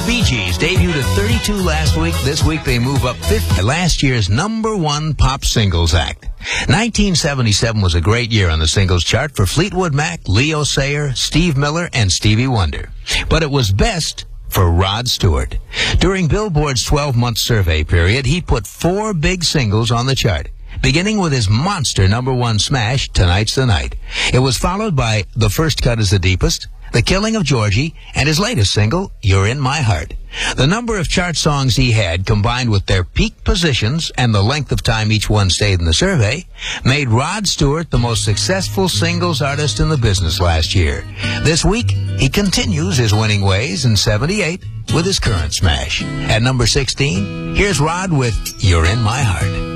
The Bee Gees debuted at 32 last week. This week they move up 50. Last year's #1 pop singles act. 1977 was a great year on the singles chart for Fleetwood Mac, Leo Sayer, Steve Miller, and Stevie Wonder. But it was best for Rod Stewart. During Billboard's 12-month survey period, he put 4 big singles on the chart, beginning with his monster #1 smash, Tonight's the Night. It was followed by The First Cut is the Deepest, The Killing of Georgie, and his latest single, You're in My Heart. The number of chart songs he had, combined with their peak positions and the length of time each one stayed in the survey, made Rod Stewart the most successful singles artist in the business last year. This week, he continues his winning ways in '78 with his current smash. At number 16, here's Rod with You're in My Heart.